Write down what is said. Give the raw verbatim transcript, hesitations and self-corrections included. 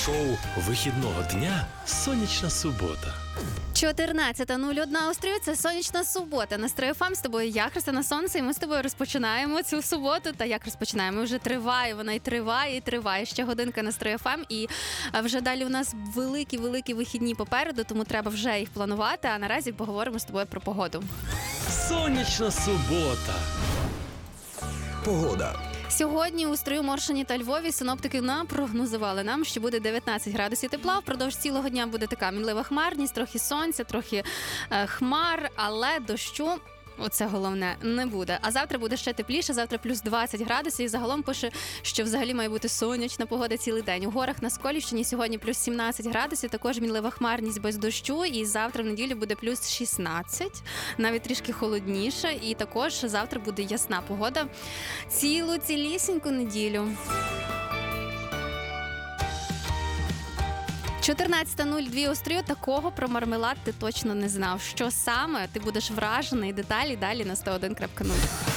Шоу вихідного дня «Сонячна субота». чотирнадцята нуль одна у Стрию, це сонячна субота. На Стрию ФМ з тобою я, Христина Сонце, і ми з тобою розпочинаємо цю суботу. Та як розпочинаємо? Вже триває, вона і триває, і триває. Ще годинка на Стрию ФМ, і вже далі у нас великі-великі вихідні попереду, тому треба вже їх планувати, а наразі поговоримо з тобою про погоду. «Сонячна субота». Погода. Сьогодні у Стрию, Моршині та Львові синоптики напрогнозували нам, що буде дев'ятнадцять градусів тепла. Впродовж цілого дня буде така мінлива хмарність, трохи сонця, трохи е, хмар, але дощу, оце головне, не буде. А завтра буде ще тепліше, завтра плюс двадцять градусів. І загалом пише, що взагалі має бути сонячна погода цілий день. У горах на Сколівщині сьогодні плюс сімнадцять градусів, також мінлива хмарність без дощу. І завтра в неділю буде плюс шістнадцять, навіть трішки холодніше. І також завтра буде ясна погода цілу цілісіньку неділю. чотирнадцята нуль два у Стрию. Такого про мармелад ти точно не знав. Що саме? Ти будеш вражений. Деталі далі на сто один крапка нуль.